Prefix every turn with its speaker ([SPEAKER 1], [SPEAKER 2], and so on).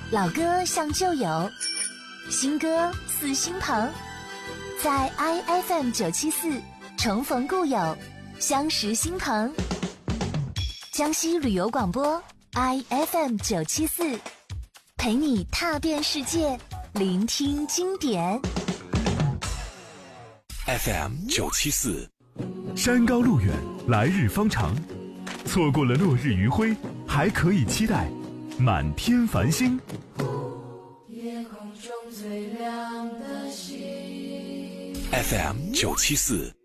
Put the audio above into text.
[SPEAKER 1] 老歌像旧友，新歌似新朋，在 IFM974 重逢故友，相识新朋。江西旅游广播 IFM974，陪你踏遍世界，聆听经典。
[SPEAKER 2] FM974，山高路远，来日方长。错过了落日余晖，还可以期待满天繁星。
[SPEAKER 3] 夜空中最亮的星。
[SPEAKER 2] FM974。